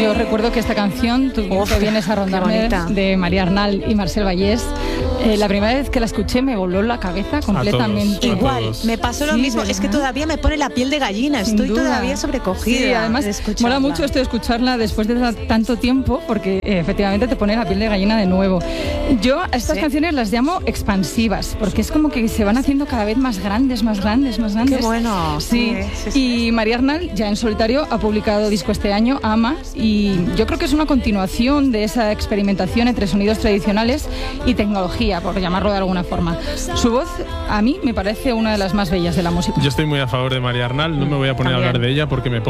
yo recuerdo que esta canción, Tú que vienes a rondarme, de María Arnal y Marcel Vallés, la primera vez que la escuché me voló la cabeza completamente. Igual, me pasó lo mismo. ¿verdad? Es que todavía me pone la piel de gallina. Estoy todavía sobrecogida. Sí, además mola mucho esto de escucharla después de tanto tiempo, porque efectivamente te pone la piel de gallina de nuevo. Yo a estas canciones las llamo expansivas, porque es como que se van haciendo cada vez más grandes, más grandes, más grandes. Qué bueno. Sí. Y María Arnal, ya en solitario, ha publicado disco este año, Ama, y yo creo que es una continuación de esa experimentación entre sonidos tradicionales y tecnología, por llamarlo de alguna forma. Su voz, a mí, me parece una de las más bellas de la música. Yo estoy muy a favor de María Arnal, no me voy a poner a hablar de ella porque me pongo